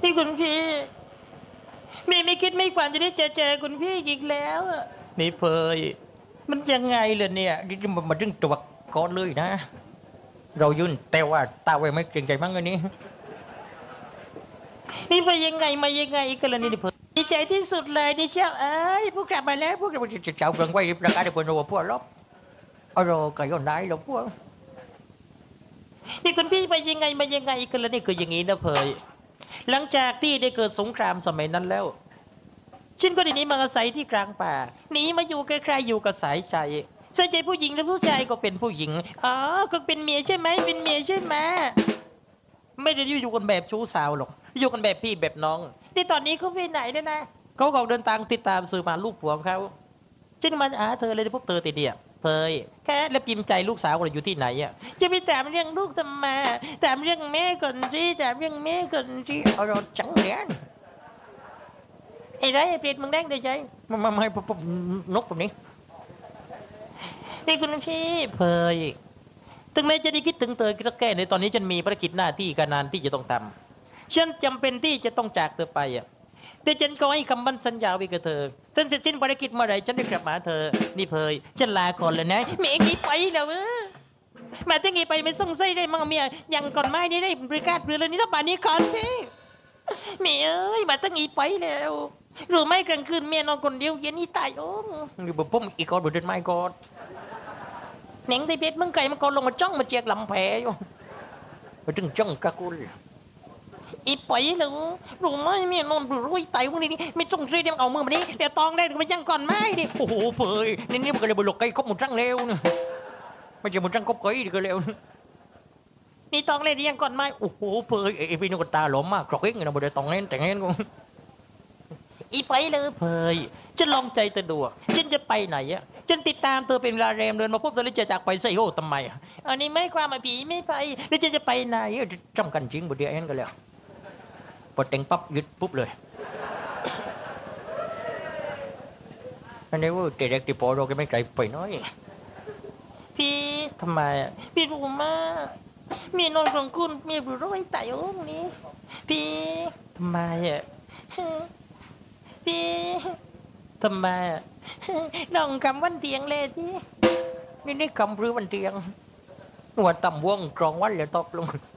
นี่คุณพี่ไม่คิดไม่ฝันจะได้เจอคุณพี่อีกแล้วนี่เพยมันยังไงเลยเนี่ยนี่มันถึงตัวก้อนเลยนะเรายุ่นแต่ว่าตาไว้ไม่เกรงใจมั้งอันนี้นี่ไปยังไงมายังไงกันล่ะนี่เพยดีใจที่สุดเลยนี่เชียวเอ้ยพวกกลับมาแล้วพวกเราจะเจ้าเรื่องไว้ประกาศให้คนรู้ว่าพวกเราเอาเราไก่ย้อนได้เราพวกนี่คุณพี่ไปยังไงมายังไงกันล่ะนี่คืออย่างนี้นะเพยหลังจากที่ได้เกิดสงครามสมัยนั้นแล้วฉันก็ได้หนีมาอาศัยที่กลางป่าหนีมาอยู่ใกล้ๆอยู่กับสายใจสายใจผู้หญิงหรือผู้ชายก็เป็นผู้หญิงอ๋อก็เป็นเมียใช่ไหมเป็นเมียใช่ไหมไม่ได้อยู่กันแบบชู้สาวหรอกอยู่กันแบบพี่แบบน้องนี่ตอนนี้เขาไปไหนเนี่ยนะเขาก็เดินทางติดตามสื่อมาลูกผัวของเขาฉันมาหาเธอเลยพบเธอติเดียเพยแค่แล้วพิมพ์ใจลูกสาวเราอยู่ที่ไหนอ่ะจะไปถามเรื่องลูกทำไมถามเรื่องแม่ก่อนสิถามเรื่องแม่ก่อนสิเอาเราจังเรียนไอ้ไรไอ้เปรตมึงแดงได้ใจไม่นกแบบนี้นี่คุณพี่เพยถึงแม้จะได้คิดถึงเธอก็แก่ในตอนนี้ฉันมีภารกิจหน้าที่การงานที่จะต้องทำฉันจำเป็นที่จะต้องจากเธอไปอ่ะแต่ฉันก็ให้คำมั่นสัญญาไว้กับเธอฉันเสร็จสิ้นภารกิจเมื่อไหร่ฉันได้กลับมาเธอนี่เพยฉันลาก่อนเลยนะแม่กี่ไปแล้วมาตั้งกี่ไปไม่ส่งไส้ได้มั่งเมียยังก่อนไม่ได้บริการเรือเลยนี่ต้องป่านนี้ก่อนสิแม่เอ้ยมาตั้งกี่ไปแล้วรู้ไหมกลางคืนเมียนอนคนเดียวเย็นนี่ตายโอ้ยบ่พุ่มอีกคนบ่เดินไม่ก่อนหนังไทยเพชรมึงไก่มันก็ลงมาจ้องมาเจียกลำแผลอยู่มาถึงจ้องกะกุลอีไปเลยรู้ไหมเมียนอนรู้ไตพวกนี้ไม่ต้องเรียกเอามือมานี้เดี๋ยวตองได้ถึงไปยังก่อนไม่ดิโอ้โหเผยนี่มันก็เลยบุหลกไก่คบหมดจังเร็วเนี่ยไม่ใช่หมดจังคบไก่ดิก็เร็วนี่ตองเล่นยังก่อนไม่โอ้โหเผยไอ้พี่นี่ก็ตาหลอมมากกรอกเองนะบ่ได้ตองเล่นแต่งเล่นกูอีไปเลยเผยจะลองใจเธอดูฉันจะไปไหนอะฉันติดตามเธอเป็นเวลาแรมเดินมาพบเธอแล้วจะจากไปใส่โอ้ทำไมอันนี้ไม่ความมาผีไม่ไปแล้วฉันจะไปไหนจำกันจริงบ่เดียวเองก็แล้วพอแต่งปั๊บยึดปุ๊บเลยอันนี้ว่าเด็กๆที่พอเราก็ไม่ไกลไปน้อยพี่ทำไมพี่รู้มากมีนอนของคุณมีบุรุษไต่โอ้นี้พี่ทำไมอ่ะพี่ทำไมน้องคำวันเตียงเลยที่นี่คำหรือวันเตียงหัวต่ำวงกรองวันเลยตกลง